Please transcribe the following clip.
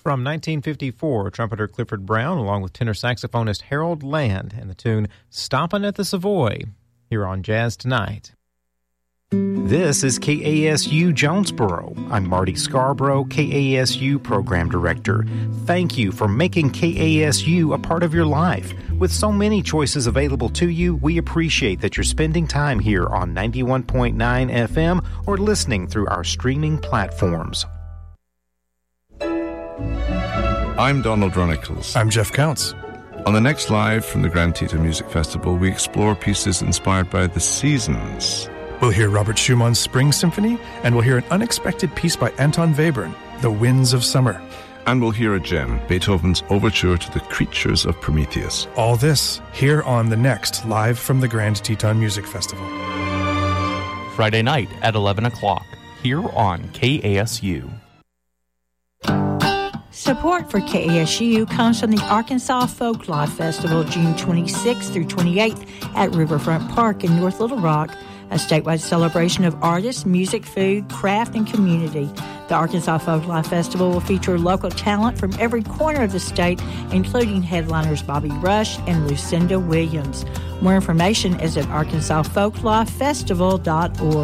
From 1954, trumpeter Clifford Brown, along with tenor saxophonist Harold Land, and the tune Stompin' at the Savoy, here on Jazz Tonight. This is KASU Jonesboro. I'm Marty Scarborough, KASU Program Director. Thank you for making KASU a part of your life. With so many choices available to you, we appreciate that you're spending time here on 91.9 FM or listening through our streaming platforms. I'm Donald Runnels. I'm Jeff Counts. On the next Live from the Grand Teton Music Festival, we explore pieces inspired by the seasons. We'll hear Robert Schumann's Spring Symphony, and we'll hear an unexpected piece by Anton Webern, The Winds of Summer. And we'll hear a gem, Beethoven's Overture to the Creatures of Prometheus. All this here on the next Live from the Grand Teton Music Festival. Friday night at 11 o'clock, here on KASU. Support for KASU comes from the Arkansas Folk Life Festival, June 26th through 28th at Riverfront Park in North Little Rock, a statewide celebration of artists, music, food, craft, and community. The Arkansas Folk Life Festival will feature local talent from every corner of the state, including headliners Bobby Rush and Lucinda Williams. More information is at arkansasfolklifefestival.org.